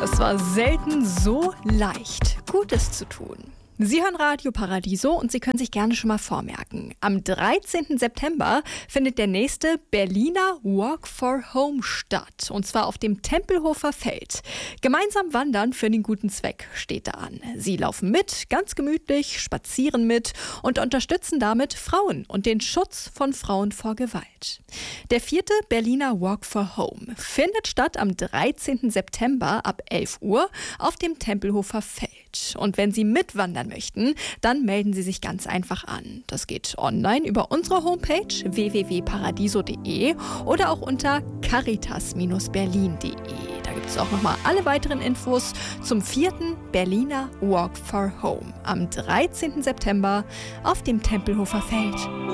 Es war selten so leicht, Gutes zu tun. Sie hören Radio Paradiso und Sie können sich gerne schon mal vormerken. Am 13. September findet der nächste Berliner Walk for Home statt. Und zwar auf dem Tempelhofer Feld. Gemeinsam wandern für den guten Zweck steht da an. Sie laufen mit, ganz gemütlich, spazieren mit und unterstützen damit Frauen und den Schutz von Frauen vor Gewalt. Der 4. Berliner Walk for Home findet statt am 13. September ab 11 Uhr auf dem Tempelhofer Feld. Und wenn Sie mitwandern möchten, dann melden Sie sich ganz einfach an. Das geht online über unsere Homepage www.paradiso.de oder auch unter caritas-berlin.de. Da gibt es auch nochmal alle weiteren Infos zum 4. Berliner Walk for Home am 13. September auf dem Tempelhofer Feld.